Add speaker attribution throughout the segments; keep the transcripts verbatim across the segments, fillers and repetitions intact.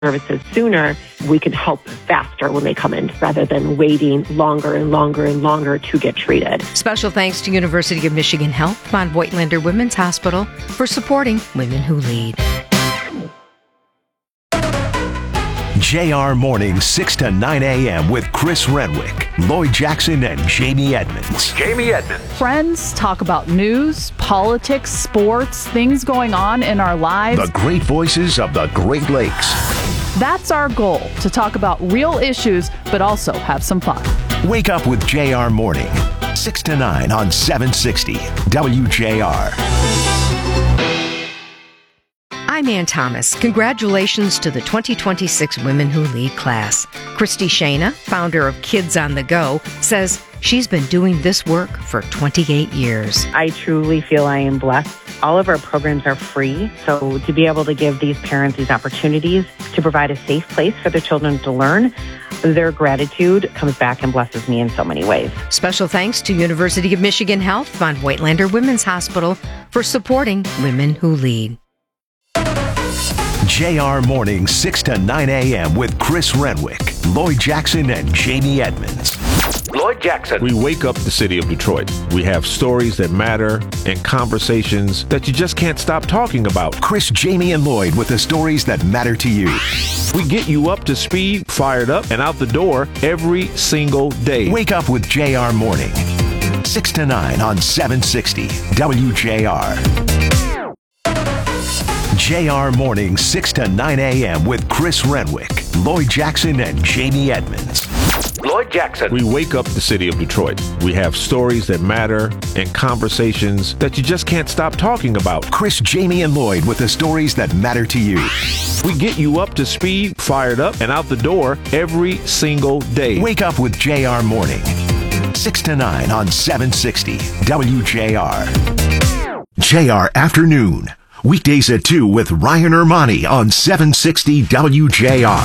Speaker 1: services sooner, we can help faster when they come in rather than waiting longer and longer and longer to get treated.
Speaker 2: Special thanks to University of Michigan Health, Von Voigtlander Women's Hospital for supporting Women Who Lead.
Speaker 3: J R Mornings, six to nine a.m. with Chris Renwick, Lloyd Jackson, and Jamie Edmonds.
Speaker 4: Jamie Edmonds.
Speaker 5: Friends talk about news, politics, sports, things going on in our lives.
Speaker 3: The great voices of the Great Lakes.
Speaker 5: That's our goal, to talk about real issues, but also have some fun.
Speaker 3: Wake up with J R Morning, six to nine on seven sixty W J R.
Speaker 2: I'm Ann Thomas. Congratulations to the twenty twenty-six Women Who Lead class. Christy Shana, founder of Kids on the Go, says she's been doing this work for twenty-eight years.
Speaker 6: I truly feel I am blessed. All of our programs are free, so to be able to give these parents these opportunities to provide a safe place for their children to learn, their gratitude comes back and blesses me in so many ways.
Speaker 2: Special thanks to University of Michigan Health, Von Voigtlander Women's Hospital for supporting Women Who Lead.
Speaker 3: J R Mornings, six to nine a.m. with Chris Renwick, Lloyd Jackson, and Jamie Edmonds.
Speaker 4: Lloyd Jackson.
Speaker 7: We wake up the city of Detroit. We have stories that matter and conversations that you just can't stop talking about.
Speaker 3: Chris, Jamie, and Lloyd with the stories that matter to you.
Speaker 7: We get you up to speed, fired up, and out the door every single day.
Speaker 3: Wake up with J R Morning, six to nine on seven sixty W J R. J R Morning, six to nine a.m. with Chris Renwick, Lloyd Jackson, and Jamie Edmonds.
Speaker 4: Lloyd Jackson.
Speaker 7: We wake up the city of Detroit. We have stories that matter and conversations that you just can't stop talking about.
Speaker 3: Chris, Jamie, and Lloyd with the stories that matter to you.
Speaker 7: We get you up to speed, fired up, and out the door every single day.
Speaker 3: Wake up with J R Morning, six to nine on seven sixty W J R. J R Afternoon. Weekdays at two with Ryan Ermani on seven sixty W J R.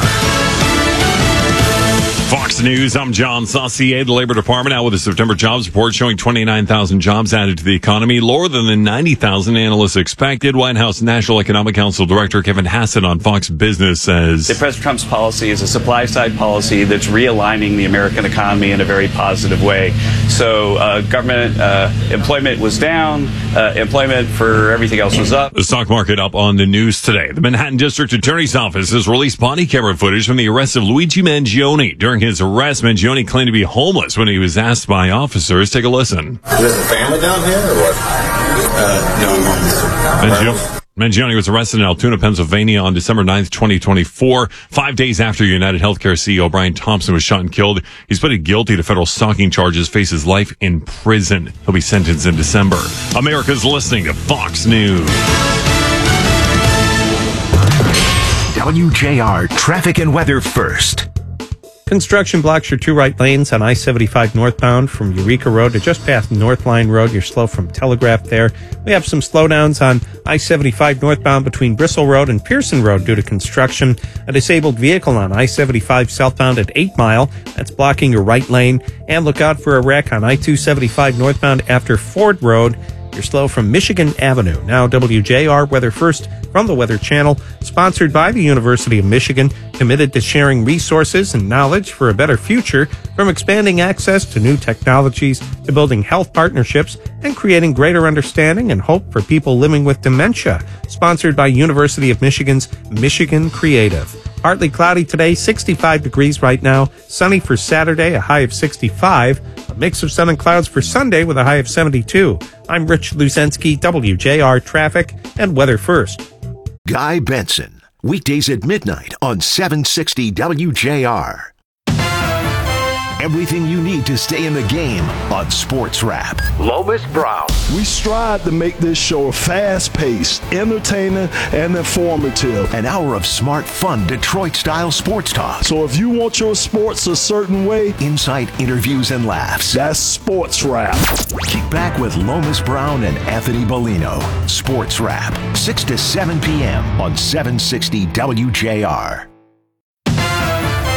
Speaker 8: Fox News, I'm John Saucier. The Labor Department out with a September jobs report showing twenty-nine thousand jobs added to the economy, lower than the ninety thousand analysts expected. White House National Economic Council Director Kevin Hassett on Fox Business says
Speaker 9: President Trump's policy is a supply-side policy that's realigning the American economy in a very positive way. So uh, government uh, employment was down, uh, employment for everything else was up.
Speaker 8: The stock market up on the news today. The Manhattan District Attorney's Office has released body camera footage from the arrest of Luigi Mangione. During his arrest, Mangione claimed to be homeless when he was asked by officers. Take a listen.
Speaker 10: Is there a family down here or what? Uh, no, I'm homeless.
Speaker 8: Mangione was arrested in Altoona, Pennsylvania on December ninth, twenty twenty-four, five days after United Healthcare C E O Brian Thompson was shot and killed. He's pleaded guilty to federal stalking charges, faces life in prison. He'll be sentenced in December. America's listening to Fox News.
Speaker 3: W J R traffic and weather first.
Speaker 11: Construction blocks your two right lanes on I seventy-five northbound from Eureka Road to just past North Line Road. You're slow from Telegraph there. We have some slowdowns on I seventy-five northbound between Bristol Road and Pearson Road due to construction. A disabled vehicle on I seventy-five southbound at eight Mile. That's blocking your right lane. And look out for a wreck on I two seventy-five northbound after Ford Road. You're slow from Michigan Avenue. Now W J R Weather First from the Weather Channel, sponsored by the University of Michigan, committed to sharing resources and knowledge for a better future, from expanding access to new technologies to building health partnerships and creating greater understanding and hope for people living with dementia. Sponsored by University of Michigan's Michigan Creative. Partly cloudy today, sixty-five degrees right now. Sunny for Saturday, a high of sixty-five. A mix of sun and clouds for Sunday with a high of seventy-two. I'm Rich Luzensky, W J R Traffic and Weather First.
Speaker 3: Guy Benson, weekdays at midnight on seven sixty W J R. Everything you need to stay in the game on Sports Wrap.
Speaker 4: Lomas Brown.
Speaker 12: We strive to make this show fast-paced, entertaining, and informative.
Speaker 3: An hour of smart, fun, Detroit-style sports talk.
Speaker 12: So if you want your sports a certain way,
Speaker 3: insight, interviews, and laughs.
Speaker 12: That's Sports Wrap.
Speaker 3: Kick back with Lomas Brown and Anthony Bellino. Sports Wrap, six to seven p.m. on seven sixty W J R.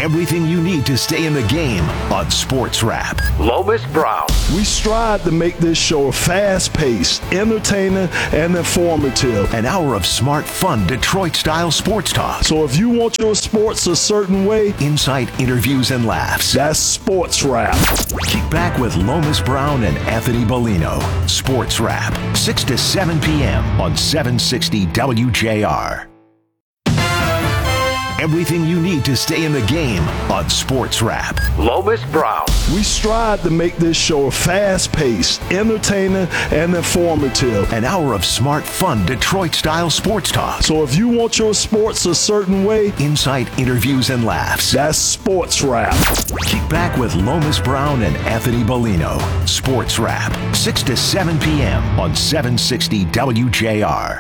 Speaker 3: Everything you need to stay in the game on Sports Wrap.
Speaker 4: Lomas Brown.
Speaker 12: We strive to make this show fast-paced, entertaining, and informative.
Speaker 3: An hour of smart, fun, Detroit-style sports talk.
Speaker 12: So if you want your sports a certain way,
Speaker 3: insight, interviews, and laughs.
Speaker 12: That's Sports Wrap.
Speaker 3: Kick back with Lomas Brown and Anthony Bellino. Sports Wrap, six to seven p.m. on seven sixty W J R. Everything you need to stay in the game on Sports Wrap.
Speaker 4: Lomas Brown.
Speaker 12: We strive to make this show fast-paced, entertaining, and informative.
Speaker 3: An hour of smart, fun, Detroit-style sports talk.
Speaker 12: So if you want your sports a certain way,
Speaker 3: insight, interviews, and laughs.
Speaker 12: That's Sports Wrap.
Speaker 3: Kick back with Lomas Brown and Anthony Bellino. Sports Wrap, six to seven p.m. on seven sixty W J R.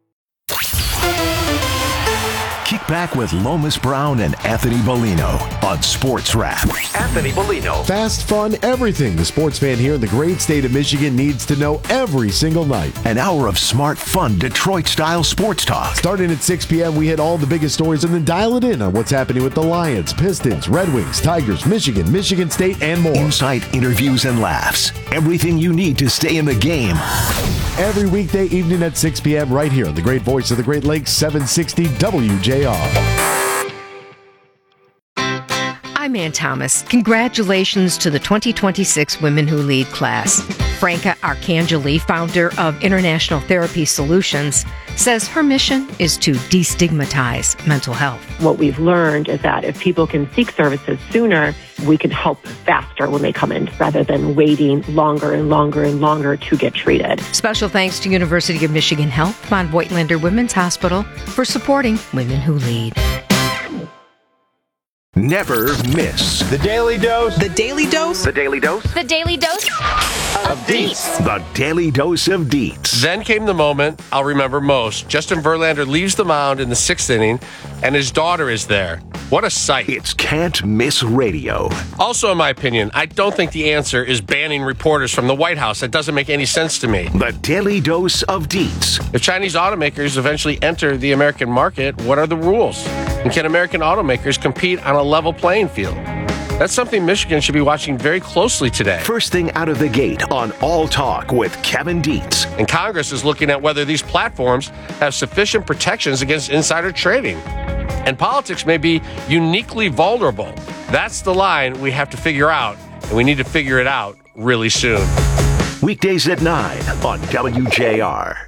Speaker 3: Kick back with Lomas Brown and Anthony Bellino on Sports Wrap.
Speaker 4: Anthony Bellino.
Speaker 13: Fast, fun, everything the sports fan here in the great state of Michigan needs to know every single night.
Speaker 3: An hour of smart, fun, Detroit-style sports talk.
Speaker 13: Starting at six p.m., we hit all the biggest stories and then dial it in on what's happening with the Lions, Pistons, Red Wings, Tigers, Michigan, Michigan State, and more.
Speaker 3: Insight, interviews, and laughs. Everything you need to stay in the game.
Speaker 13: Every weekday evening at six p.m. right here on the great voice of the Great Lakes, seven sixty W J R.
Speaker 2: I'm Ann Thomas. Congratulations to the twenty twenty-six Women Who Lead class. Franca Arcangeli, founder of International Therapy Solutions, says her mission is to destigmatize mental health.
Speaker 1: What we've learned is that if people can seek services sooner, we can help faster when they come in rather than waiting longer and longer and longer to get treated.
Speaker 2: Special thanks to University of Michigan Health, von Voigtlander Women's Hospital for supporting Women Who Lead.
Speaker 3: Never miss
Speaker 14: The Daily Dose.
Speaker 15: The Daily Dose.
Speaker 4: The Daily Dose.
Speaker 15: The Daily Dose
Speaker 14: of Deets.
Speaker 3: The Daily Dose of Deets.
Speaker 14: Then came the moment I'll remember most. Justin Verlander leaves the mound in the sixth inning, and his daughter is there. What a sight.
Speaker 3: It's Can't Miss Radio.
Speaker 14: Also, in my opinion, I don't think the answer is banning reporters from the White House. That doesn't make any sense to me.
Speaker 3: The Daily Dose of Deets.
Speaker 14: If Chinese automakers eventually enter the American market, what are the rules? And can American automakers compete on a level playing field? That's something Michigan should be watching very closely today.
Speaker 3: First thing out of the gate on All Talk with Kevin Dietz.
Speaker 14: And Congress is looking at whether these platforms have sufficient protections against insider trading. And politics may be uniquely vulnerable. That's the line we have to figure out, and we need to figure it out really soon.
Speaker 3: Weekdays at nine on W J R.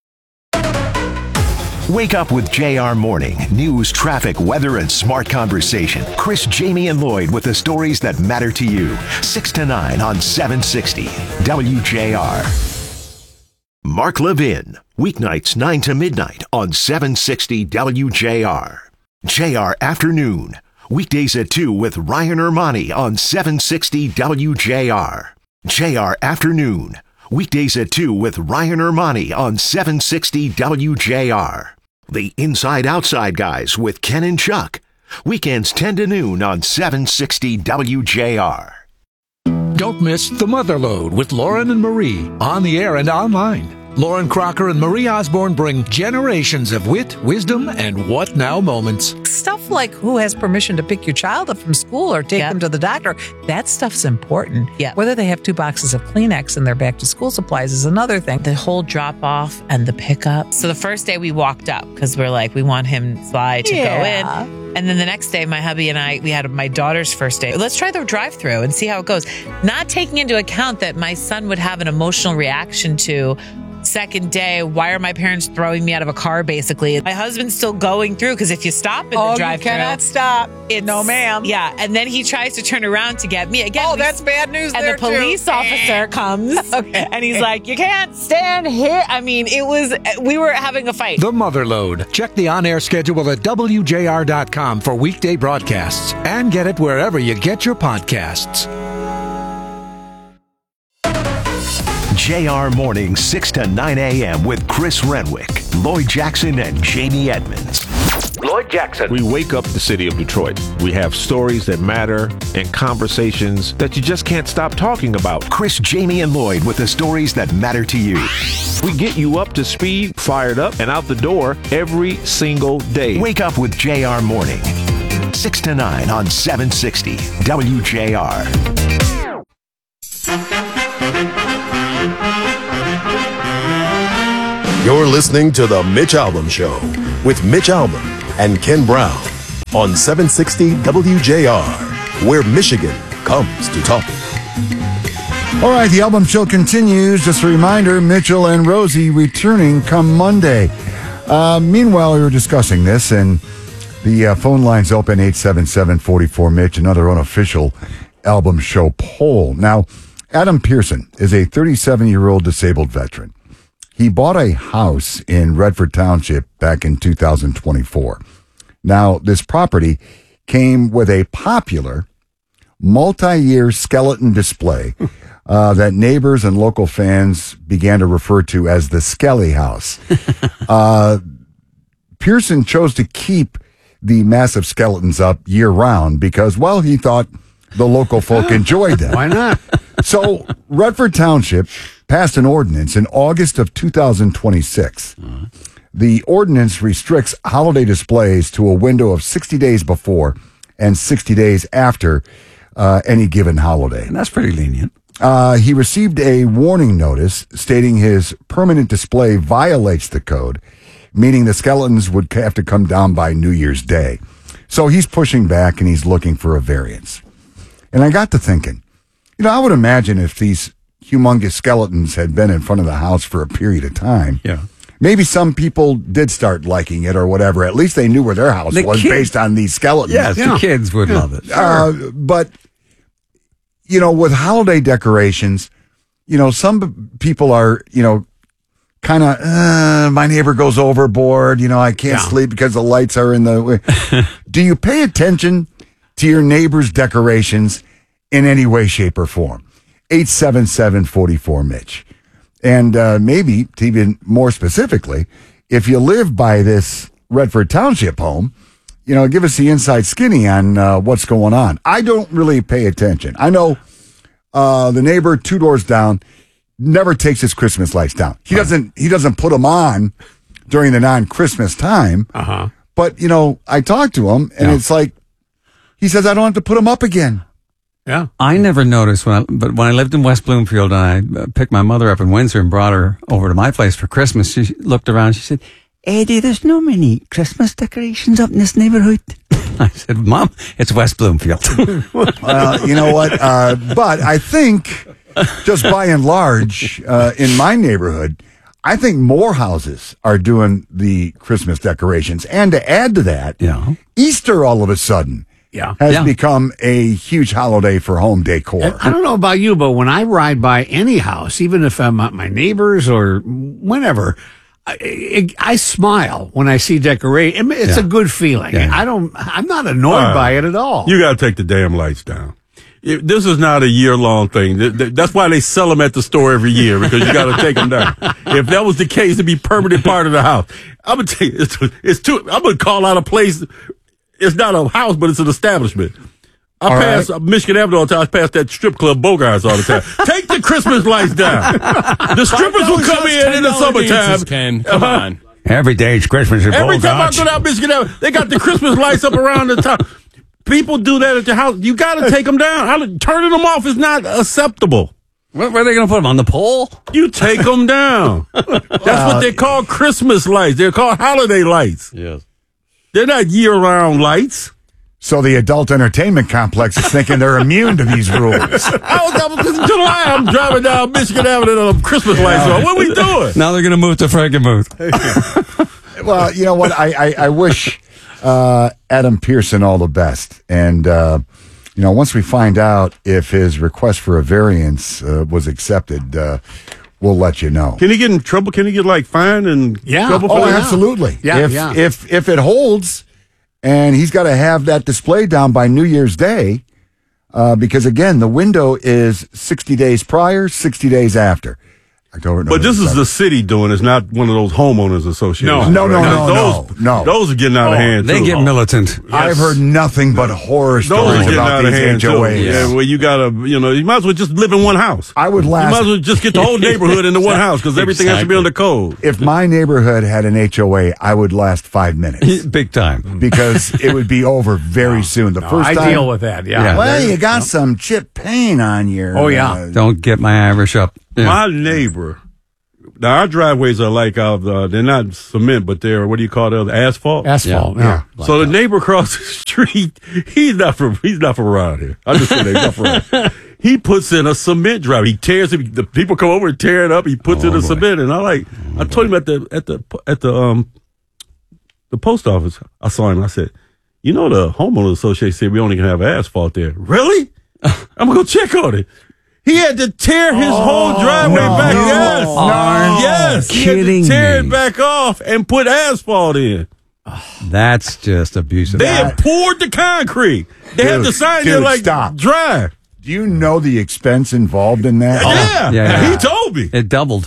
Speaker 3: Wake up with J R Morning. News, traffic, weather, and smart conversation. Chris, Jamie, and Lloyd with the stories that matter to you. six to nine on seven sixty W J R. Mark Levin. Weeknights nine to midnight on seven sixty W J R. J R Afternoon. Weekdays at two with Ryan Ermani on seven sixty W J R. J R Afternoon. Weekdays at two with Ryan Ermani on seven sixty W J R. The Inside Outside Guys with Ken and Chuck. Weekends ten to noon on seven sixty W J R.
Speaker 16: Don't miss The Motherlode with Lauren and Marie on the air and online. Lauren Crocker and Marie Osborne bring generations of wit, wisdom, and what now moments.
Speaker 17: Stuff like who has permission to pick your child up from school or take yep. them to the doctor. That stuff's important.
Speaker 15: Yep.
Speaker 17: Whether they have two boxes of Kleenex in their back to school supplies is another thing.
Speaker 15: The whole drop off and the pickup. So the first day we walked up because we're like, we want him Sly to
Speaker 17: yeah.
Speaker 15: go in. And then the next day, my hubby and I, we had my daughter's first day. Let's try the drive-through and see how it goes. Not taking into account that my son would have an emotional reaction to second day, why are my parents throwing me out of a car, basically? My husband's still going through because if you stop in
Speaker 17: oh,
Speaker 15: the drive-thru,
Speaker 17: you cannot stop.
Speaker 15: It's,
Speaker 17: no, ma'am.
Speaker 15: Yeah, and then he tries to turn around to get me again.
Speaker 17: Oh,
Speaker 15: we,
Speaker 17: that's bad news.
Speaker 15: And
Speaker 17: there
Speaker 15: the police
Speaker 17: too.
Speaker 15: officer comes
Speaker 17: okay.
Speaker 15: and he's like, "You can't stand here." I mean, it was we were having a fight.
Speaker 16: The Motherlode. Check the on-air schedule at W J R dot com for weekday broadcasts and get it wherever you get your podcasts.
Speaker 3: J R Morning, six to nine a.m. with Chris Renwick, Lloyd Jackson, and Jamie Edmonds.
Speaker 4: Lloyd Jackson.
Speaker 7: We wake up the city of Detroit. We have stories that matter and conversations that you just can't stop talking about.
Speaker 3: Chris, Jamie, and Lloyd with the stories that matter to you.
Speaker 7: We get you up to speed, fired up, and out the door every single day.
Speaker 3: Wake up with J R Morning. six to nine on seven sixty W J R.
Speaker 18: You're listening to The Mitch Albom Show with Mitch Albom and Ken Brown on seven sixty W J R, where Michigan comes to talk.
Speaker 19: All right, the Albom Show continues. Just a reminder, Mitchell and Rosie returning come Monday. Uh, meanwhile, we were discussing this, and the uh, phone line's open, eight seven seven, four four, Mitch, another unofficial Albom Show poll. Now, Adam Pearson is a thirty-seven-year-old disabled veteran. He bought a house in Redford Township back in two thousand twenty-four. Now, this property came with a popular multi-year skeleton display uh, that neighbors and local fans began to refer to as the Skelly House. uh, Pearson chose to keep the massive skeletons up year-round because, well, he thought the local folk enjoyed them.
Speaker 20: Why not?
Speaker 19: So, Redford Township passed an ordinance in August of two thousand twenty-six. Uh-huh. The ordinance restricts holiday displays to a window of sixty days before and sixty days after uh, any given holiday.
Speaker 20: And that's pretty lenient.
Speaker 19: Uh, he received a warning notice stating his permanent display violates the code, meaning the skeletons would have to come down by New Year's Day. So he's pushing back and he's looking for a variance. And I got to thinking, you know, I would imagine if these humongous skeletons had been in front of the house for a period of time,
Speaker 20: yeah,
Speaker 19: maybe some people did start liking it or whatever. At least they knew where their house
Speaker 20: the
Speaker 19: was
Speaker 20: kid,
Speaker 19: based on these skeletons.
Speaker 20: Yes, yeah. The kids would
Speaker 19: yeah.
Speaker 20: love it.
Speaker 19: Uh, but, you know, with holiday decorations, you know, some people are, you know, kind of, uh, my neighbor goes overboard. You know, I can't
Speaker 20: yeah.
Speaker 19: sleep because the lights are in the way. Do you pay attention to your neighbor's decorations in any way, shape, or form? eight seven seven, four four, Mitch. And uh, maybe, to even more specifically, if you live by this Redford Township home, you know, give us the inside skinny on uh, what's going on. I don't really pay attention. I know uh, the neighbor two doors down never takes his Christmas lights down. He doesn't. He doesn't put them on during the non-Christmas time.
Speaker 20: Uh-huh.
Speaker 19: But, you know, I talk to him, and
Speaker 20: yeah.
Speaker 19: it's like, he says, I don't have to put them up again.
Speaker 20: Yeah. I never noticed, when I, but when I lived in West Bloomfield and I picked my mother up in Windsor and brought her over to my place for Christmas, she looked around and she said, Eddie, there's no many Christmas decorations up in this neighborhood. I said, Mom, it's West Bloomfield.
Speaker 19: Well, you know what? Uh, but I think, just by and large, uh, in my neighborhood, I think more houses are doing the Christmas decorations. And to add to that,
Speaker 20: yeah.
Speaker 19: Easter all of a sudden
Speaker 20: yeah.
Speaker 19: has
Speaker 20: yeah.
Speaker 19: become a huge holiday for home decor.
Speaker 20: And I don't know about you, but when I ride by any house, even if I'm at my neighbor's or whenever, I, I smile when I see decoration. It's
Speaker 21: Yeah.
Speaker 20: a good feeling.
Speaker 21: Yeah.
Speaker 20: I don't. I'm not annoyed
Speaker 21: Uh,
Speaker 20: by it at all.
Speaker 21: You got to take the damn lights down. It- this is not a year-long thing. Th- th- That's why they sell them at the store every year, because you got to take them down. If that was the case, it'd be permanent part of the house. I'm gonna tell you, it's, it's too. I'm gonna call out a place. It's not a house, but it's an establishment. I
Speaker 19: All
Speaker 21: pass
Speaker 19: right.
Speaker 21: Michigan Avenue all the time. I pass that strip club Bogarts all the time. Take the Christmas lights down. The strippers will come in in the summertime.
Speaker 22: Ken, come
Speaker 21: Uh-huh.
Speaker 22: on.
Speaker 20: Every day is Christmas at
Speaker 21: Every time I
Speaker 20: Bogarts.
Speaker 21: go down Michigan Avenue, they got the Christmas lights up around the top. People do that at your house. You got to take them down. How- Turning them off is not acceptable.
Speaker 20: Where, where are they going to put them? On the pole?
Speaker 21: You take them down. That's what they call Christmas lights. They're called holiday lights.
Speaker 22: Yes.
Speaker 21: They're not year-round lights.
Speaker 19: So the adult entertainment complex is thinking they're immune to these rules.
Speaker 21: I was, I was in July. I'm driving down Michigan Avenue and the Christmas lights on. What are we doing?
Speaker 20: Now they're going to move to Frankenmuth.
Speaker 19: Well, you know what? I, I, I wish uh, Adam Pearson all the best. And, uh, you know, once we find out if his request for a variance uh, was accepted, uh, we'll let you know.
Speaker 21: Can he get in trouble? Can he get, like, fined and
Speaker 20: Yeah.
Speaker 21: trouble for
Speaker 19: Oh,
Speaker 21: that?
Speaker 19: absolutely.
Speaker 20: Yeah,
Speaker 19: if,
Speaker 20: yeah.
Speaker 19: if if it holds, and he's got to have that display down by New Year's Day, uh, because again, the window is sixty days prior, sixty days after. October,
Speaker 21: But this is the city doing it. It's not one of those homeowners associations.
Speaker 19: No, no, no, no,
Speaker 21: those,
Speaker 19: no, no.
Speaker 21: Those are getting out of
Speaker 19: Oh,
Speaker 21: hand,
Speaker 20: They
Speaker 21: too.
Speaker 20: get militant.
Speaker 19: I've heard nothing but horror
Speaker 21: Those are
Speaker 19: stories
Speaker 21: getting
Speaker 19: about
Speaker 21: out of
Speaker 19: these
Speaker 21: hand,
Speaker 19: H O
Speaker 21: too.
Speaker 19: As.
Speaker 21: Yeah, where you gotta, you know, you might as well just live in one house.
Speaker 19: I would last.
Speaker 21: You might as well just get the whole neighborhood into one house because everything has to be under code.
Speaker 19: If my neighborhood had an H O A, I would last five minutes.
Speaker 20: Big time.
Speaker 19: Because it would be over very soon. The
Speaker 5: no,
Speaker 19: first
Speaker 5: I
Speaker 19: time.
Speaker 5: deal with that, yeah.
Speaker 19: Well, you got some chip paint on your.
Speaker 5: Oh, yeah.
Speaker 19: uh,
Speaker 20: Don't get my Irish up. Yeah.
Speaker 21: My neighbor, now our driveways are like, uh, uh, they're not cement, but they're, what do you call it, asphalt?
Speaker 5: Asphalt, yeah.
Speaker 21: yeah. So the neighbor across the street, he's not from, he's not from around here. I just say he's not from around here. He puts in a cement drive. He tears it. The people come over and tear it up. He puts
Speaker 20: Oh,
Speaker 21: in a
Speaker 20: boy.
Speaker 21: cement, and I like.
Speaker 20: Oh,
Speaker 21: I told him at the at the at the um the post office. I saw him. I said, "You know, the homeowners association said we only can have asphalt there. Really? I'm gonna go check on it." He had to tear his whole driveway
Speaker 19: no,
Speaker 21: back.
Speaker 19: no,
Speaker 21: yes,
Speaker 19: no.
Speaker 21: yes. He
Speaker 20: Kidding
Speaker 21: had to tear
Speaker 20: me.
Speaker 21: it back off and put asphalt in.
Speaker 20: That's just abusive.
Speaker 21: They had poured the concrete. They had
Speaker 19: Dude,
Speaker 21: the sign
Speaker 19: dude,
Speaker 21: there like
Speaker 19: stop.
Speaker 21: dry.
Speaker 19: Do you know the expense involved in that?
Speaker 21: Yeah,
Speaker 20: yeah, yeah.
Speaker 21: He told me.
Speaker 20: It doubled.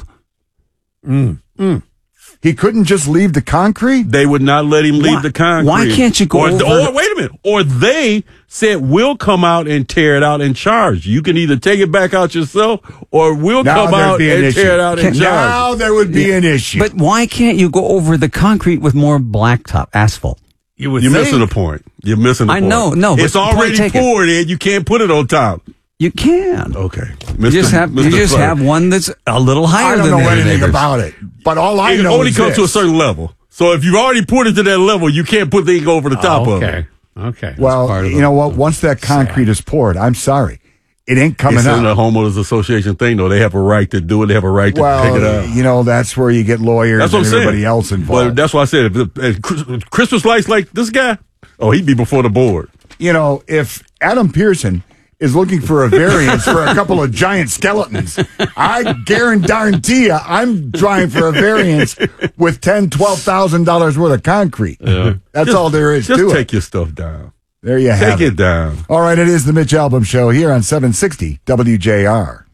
Speaker 19: Mm. Mm. He couldn't just leave the concrete?
Speaker 21: They would not let him leave
Speaker 20: Why-
Speaker 21: the concrete.
Speaker 20: why can't you go
Speaker 21: or,
Speaker 20: over-
Speaker 21: Or wait a minute. Or they said we'll come out and tear it out and charge. You can either take it back out yourself, or we'll
Speaker 19: Now
Speaker 21: come
Speaker 19: there'd
Speaker 21: out
Speaker 19: be an
Speaker 21: and
Speaker 19: issue.
Speaker 21: tear it out and
Speaker 20: Can-
Speaker 21: charge.
Speaker 19: Now there would be an issue.
Speaker 20: But why can't you go over the concrete with more blacktop asphalt?
Speaker 5: You would
Speaker 21: You're
Speaker 5: think.
Speaker 21: missing the point. You're missing the
Speaker 20: I
Speaker 21: point.
Speaker 20: know, no, but
Speaker 21: It's
Speaker 20: point
Speaker 21: already
Speaker 20: taken.
Speaker 21: poured in. You can't put it on top.
Speaker 20: You can.
Speaker 21: Okay.
Speaker 20: You just have you just
Speaker 21: Clutter.
Speaker 20: have one that's a little higher
Speaker 19: I don't
Speaker 20: than
Speaker 19: know
Speaker 20: the other
Speaker 19: anything
Speaker 20: neighbors.
Speaker 19: about it. But all I
Speaker 21: It
Speaker 19: know
Speaker 21: only
Speaker 19: is
Speaker 21: comes to a
Speaker 19: this.
Speaker 21: certain level. So if you've already poured it to that level, you can't put things over the top of it.
Speaker 5: Okay. Okay.
Speaker 19: Well,
Speaker 20: part of
Speaker 19: you
Speaker 20: it.
Speaker 19: know what? Once that concrete is poured, I'm sorry. It ain't coming
Speaker 21: It's in the
Speaker 19: out.
Speaker 21: homeowners association thing, though. They have a right to do it. They have a right to pick it
Speaker 19: Well,
Speaker 21: up.
Speaker 19: you know, that's where you get lawyers
Speaker 21: That's what
Speaker 19: and
Speaker 21: I'm saying.
Speaker 19: everybody else
Speaker 21: But
Speaker 19: involved.
Speaker 21: that's why I said, if, if Chris- Christmas lights like this guy, oh, he'd be before the board.
Speaker 19: You know, if Adam Pearson is looking for a variance for a couple of giant skeletons, I guarantee you I'm trying for a variance with ten, twelve thousand dollars worth of concrete.
Speaker 21: Yeah.
Speaker 19: That's
Speaker 21: Just-
Speaker 19: all there is
Speaker 21: Just
Speaker 19: to
Speaker 21: take
Speaker 19: it.
Speaker 21: your stuff down.
Speaker 19: There you have
Speaker 21: Take it down.
Speaker 19: All right, it is the Mitch Albom Show here on seven sixty W J R.